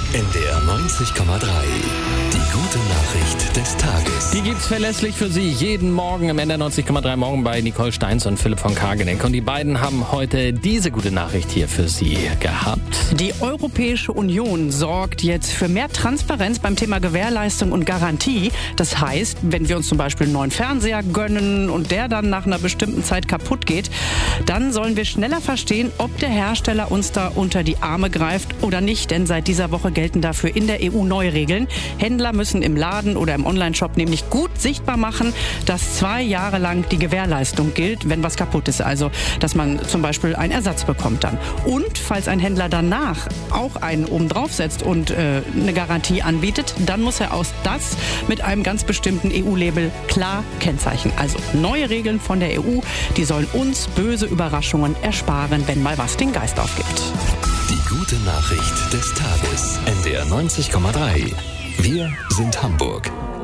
NDR 90,3. Die gute Nachricht des Tages. Die gibt's verlässlich für Sie jeden Morgen im NDR 90,3 Morgen bei Nicole Steins und Philipp von Kageneck. Und die beiden haben heute diese gute Nachricht hier für Sie gehabt. Die Europäische Union sorgt jetzt für mehr Transparenz beim Thema Gewährleistung und Garantie. Das heißt, wenn wir uns zum Beispiel einen neuen Fernseher gönnen und der dann nach einer bestimmten Zeit kaputt geht, dann sollen wir schneller verstehen, ob der Hersteller uns da unter die Arme greift oder nicht. Denn seit dieser Woche gelten dafür in der EU neue Regeln. Händler müssen im Laden oder im Onlineshop nämlich gut sichtbar machen, dass 2 Jahre lang die Gewährleistung gilt, wenn was kaputt ist. Also, dass man zum Beispiel einen Ersatz bekommt dann. Und falls ein Händler danach auch einen oben drauf setzt und eine Garantie anbietet, dann muss er aus das mit einem ganz bestimmten EU-Label klar kennzeichnen. Also neue Regeln von der EU, die sollen uns böse Überraschungen ersparen, wenn mal was den Geist aufgibt. Die gute Nachricht des Tages. NDR 90,3. Wir sind Hamburg.